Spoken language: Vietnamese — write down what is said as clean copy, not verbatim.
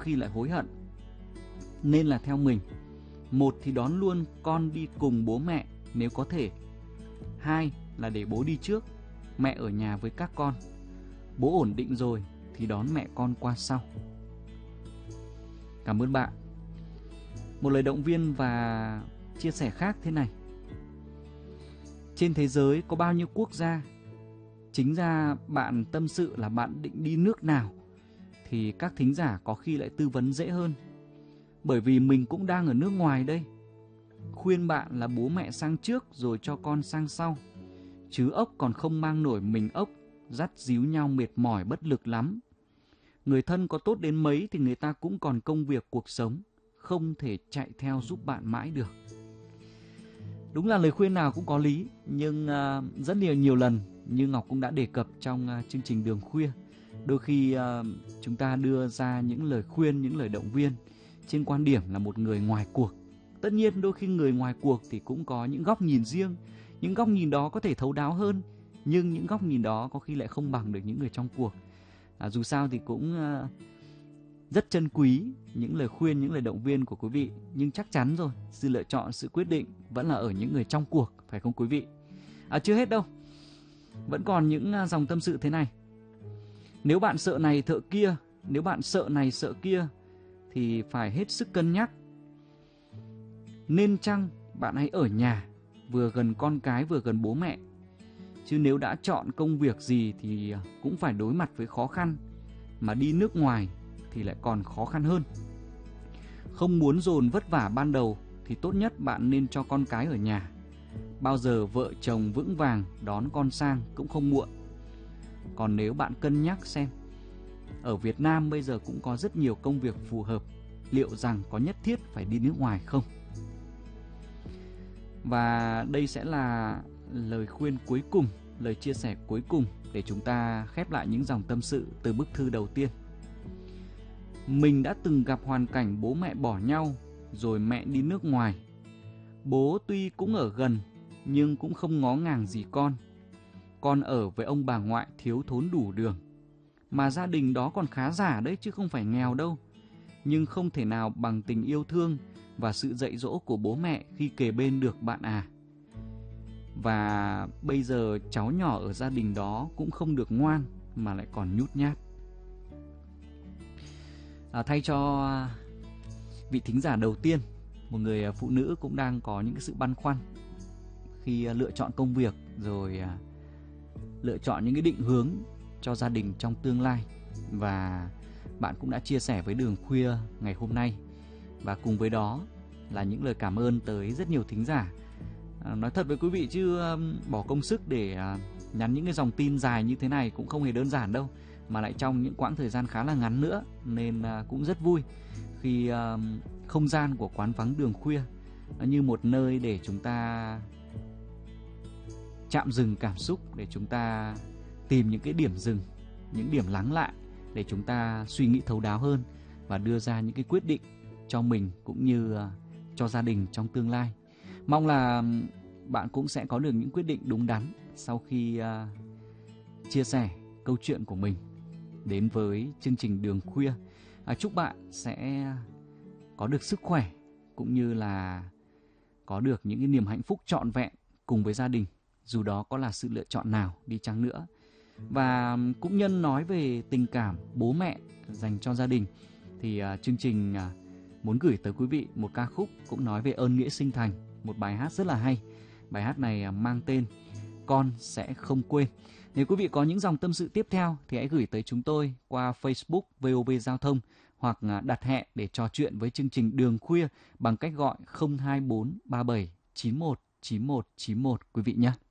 khi lại hối hận. Nên là theo mình, một thì đón luôn con đi cùng bố mẹ nếu có thể. Hai là để bố đi trước, mẹ ở nhà với các con. Bố ổn định rồi thì đón mẹ con qua sau. Cảm ơn bạn. Một lời động viên và chia sẻ khác thế này. Trên thế giới có bao nhiêu quốc gia? Chính ra bạn tâm sự là bạn định đi nước nào thì các thính giả có khi lại tư vấn dễ hơn. Bởi vì mình cũng đang ở nước ngoài đây. Khuyên bạn là bố mẹ sang trước rồi cho con sang sau. Chứ ốc còn không mang nổi mình ốc, dắt díu nhau mệt mỏi bất lực lắm. Người thân có tốt đến mấy thì người ta cũng còn công việc cuộc sống, không thể chạy theo giúp bạn mãi được. Đúng là lời khuyên nào cũng có lý, nhưng rất nhiều lần như Ngọc cũng đã đề cập trong chương trình Đường Khuya, đôi khi chúng ta đưa ra những lời khuyên, những lời động viên trên quan điểm là một người ngoài cuộc. Tất nhiên đôi khi người ngoài cuộc thì cũng có những góc nhìn riêng, những góc nhìn đó có thể thấu đáo hơn, nhưng những góc nhìn đó có khi lại không bằng được những người trong cuộc. Dù sao thì cũng rất trân quý những lời khuyên, những lời động viên của quý vị. Nhưng chắc chắn rồi, sự lựa chọn, sự quyết định vẫn là ở những người trong cuộc, phải không quý vị? Chưa hết đâu, vẫn còn những dòng tâm sự thế này. Nếu bạn sợ này sợ kia, nếu bạn sợ này sợ kia thì phải hết sức cân nhắc. Nên chăng bạn hãy ở nhà, vừa gần con cái vừa gần bố mẹ. Chứ nếu đã chọn công việc gì thì cũng phải đối mặt với khó khăn, mà đi nước ngoài thì lại còn khó khăn hơn. Không muốn dồn vất vả ban đầu thì tốt nhất bạn nên cho con cái ở nhà. Bao giờ vợ chồng vững vàng đón con sang cũng không muộn. Còn nếu bạn cân nhắc xem, ở Việt Nam bây giờ cũng có rất nhiều công việc phù hợp, liệu rằng có nhất thiết phải đi nước ngoài không? Và đây sẽ là lời khuyên cuối cùng, lời chia sẻ cuối cùng để chúng ta khép lại những dòng tâm sự từ bức thư đầu tiên. Mình đã từng gặp hoàn cảnh bố mẹ bỏ nhau rồi mẹ đi nước ngoài. Bố tuy cũng ở gần nhưng cũng không ngó ngàng gì con. Con ở với ông bà ngoại thiếu thốn đủ đường. Mà gia đình đó còn khá giả đấy chứ không phải nghèo đâu. Nhưng không thể nào bằng tình yêu thương và sự dạy dỗ của bố mẹ khi kề bên được bạn à. Và bây giờ cháu nhỏ ở gia đình đó cũng không được ngoan mà lại còn nhút nhát. Thay cho vị thính giả đầu tiên, một người phụ nữ cũng đang có những sự băn khoăn khi lựa chọn công việc rồi lựa chọn những cái định hướng cho gia đình trong tương lai. Và bạn cũng đã chia sẻ với Đường Khuya ngày hôm nay. Và cùng với đó là những lời cảm ơn tới rất nhiều thính giả. Nói thật với quý vị chứ bỏ công sức để nhắn những cái dòng tin dài như thế này cũng không hề đơn giản đâu, mà lại trong những quãng thời gian khá là ngắn nữa. Nên cũng rất vui khi không gian của quán vắng Đường Khuya nó như một nơi để chúng ta chạm dừng cảm xúc, để chúng ta tìm những cái điểm dừng, những điểm lắng lại để chúng ta suy nghĩ thấu đáo hơn và đưa ra những cái quyết định cho mình cũng như cho gia đình trong tương lai. Mong là bạn cũng sẽ có được những quyết định đúng đắn sau khi chia sẻ câu chuyện của mình đến với chương trình Đường Khuya. Chúc bạn sẽ có được sức khỏe cũng như là có được những cái niềm hạnh phúc trọn vẹn cùng với gia đình, dù đó có là sự lựa chọn nào đi chăng nữa. Và cũng nhân nói về tình cảm bố mẹ dành cho gia đình thì chương trình muốn gửi tới quý vị một ca khúc cũng nói về ơn nghĩa sinh thành, một bài hát rất là hay. Bài hát này mang tên Con Sẽ Không Quên. Nếu quý vị có những dòng tâm sự tiếp theo thì hãy gửi tới chúng tôi qua Facebook VOV Giao thông hoặc đặt hẹn để trò chuyện với chương trình Đường Khuya bằng cách gọi 024 37 91 91 91 quý vị nhé.